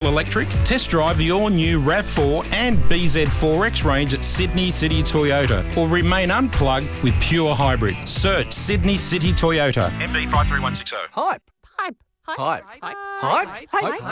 electric? Test drive the all-new RAV4 and BZ4X range at Sydney City Toyota, or remain unplugged with pure hybrid. Search Sydney City Toyota. MB 53160. Hype. Hype. Hype. Hype.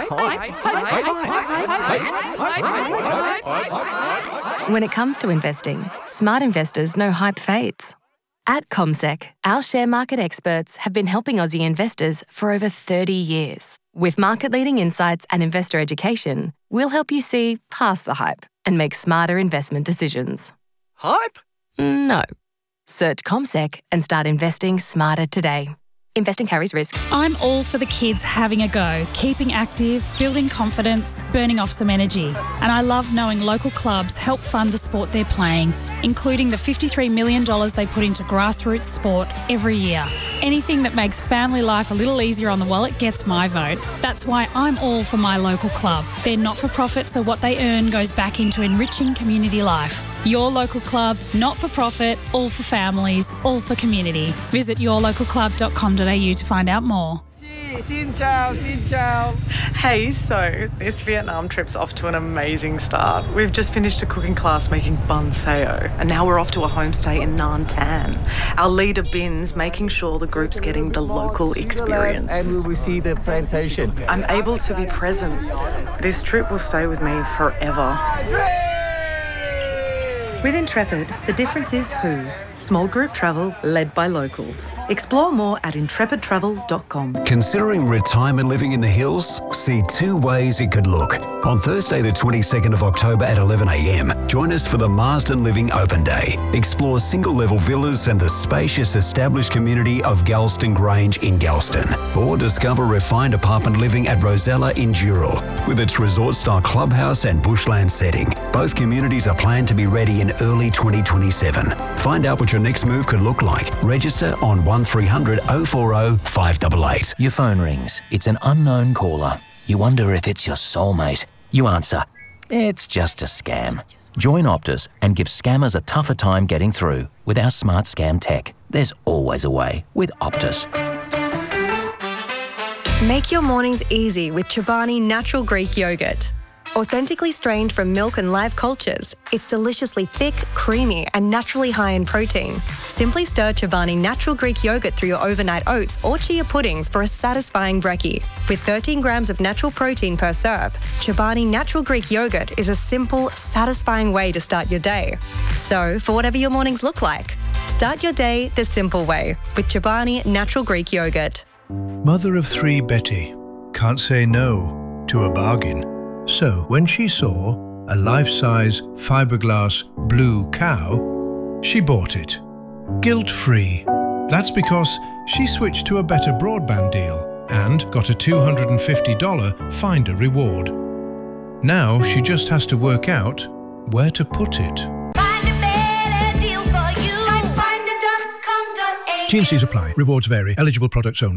Hype. When it comes to investing, smart investors know hype fades. At CommSec, our share market experts have been helping Aussie investors for over 30 years. With market-leading insights and investor education, we'll help you see past the hype and make smarter investment decisions. Hype? No. Search CommSec and start investing smarter today. Investing carries risk. I'm all for the kids having a go, keeping active, building confidence, burning off some energy. And I love knowing local clubs help fund the sport they're playing, including the $53 million they put into grassroots sport every year. Anything that makes family life a little easier on the wallet gets my vote. That's why I'm all for my local club. They're not-for-profit, so what they earn goes back into enriching community life. Your local club, not-for-profit, all for families, all for community. Visit yourlocalclub.com.au to find out more. Xin chào, xin chào. Hey, so this Vietnam trip's off to an amazing start. We've just finished a cooking class making bun sao, and now we're off to a homestay in Nam Tan. Our leader Bin's making sure the group's getting the local experience. And we will see the plantation. I'm able to be present. This trip will stay with me forever. With Intrepid, the difference is who. Small group travel led by locals. Explore more at intrepidtravel.com. Considering retirement living in the hills? See two ways it could look. On Thursday the 22nd of October at 11 a.m, join us for the Marsden Living Open Day. Explore single-level villas and the spacious established community of Galston Grange in Galston. Or discover refined apartment living at Rosella in Dural, with its resort-style clubhouse and bushland setting. Both communities are planned to be ready in early 2027. Find out what your next move could look like. Register on 1300 040 588. Your phone rings. It's an unknown caller. You wonder if it's your soulmate. You answer, it's just a scam. Join Optus and give scammers a tougher time getting through with our smart scam tech. There's always a way with Optus. Make your mornings easy with Chobani Natural Greek Yogurt. Authentically strained from milk and live cultures, it's deliciously thick, creamy, and naturally high in protein. Simply stir Chobani Natural Greek Yogurt through your overnight oats or chia puddings for a satisfying brekkie. With 13 grams of natural protein per serve, Chobani Natural Greek Yogurt is a simple, satisfying way to start your day. So, for whatever your mornings look like, start your day the simple way with Chobani Natural Greek Yogurt. Mother of three Betty can't say no to a bargain. So when she saw a life-size fiberglass blue cow, she bought it. Guilt-free. That's because she switched to a better broadband deal and got a $250 Finder reward. Now she just has to work out where to put it. T&Cs apply. Rewards vary. Eligible products only.